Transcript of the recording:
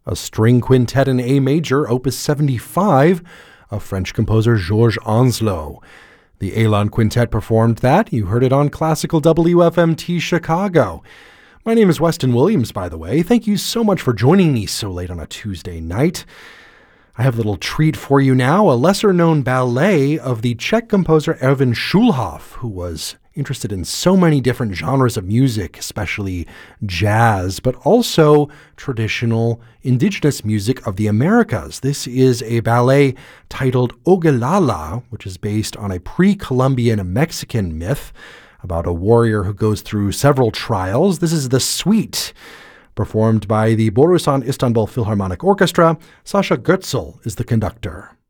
a string quintet in A major, opus 75, of French composer Georges Onslow. The Elan Quintet performed that. You heard it on Classical WFMT Chicago. My name is Weston Williams, by the way. Thank you so much for joining me so late on a Tuesday night. I have a little treat for you now, a lesser-known ballet of the Czech composer Erwin Schulhoff, who was interested in so many different genres of music, especially jazz, but also traditional indigenous music of the Americas. This is a ballet titled Oglala, which is based on a pre-Columbian Mexican myth about a warrior who goes through several trials. This is the suite, performed by the Borusan Istanbul Philharmonic Orchestra. Sasha Goetzel is the conductor.